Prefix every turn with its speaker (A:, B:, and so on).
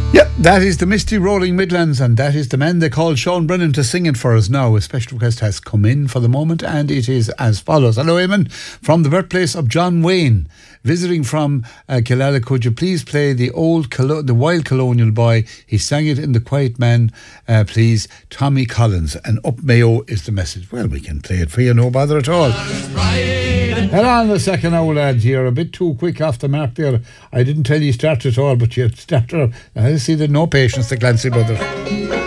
A: Yep, that is the Misty Rolling Midlands, and that is the man they call Sean Brennan to sing it for us now. A special request has come in for the moment, and it is as follows. Hello, Eamon, from the birthplace of John Wayne, visiting from Killala. Could you please play the Wild Colonial Boy? He sang it in The Quiet Man, please. Tommy Collins, and Up Mayo is the message. Well, we can play it for you, no bother at all. Hold on a second now, lads. You're a bit too quick off the mark there. I didn't tell you start at all, but you started. I see there's no patience, the Clancy brothers.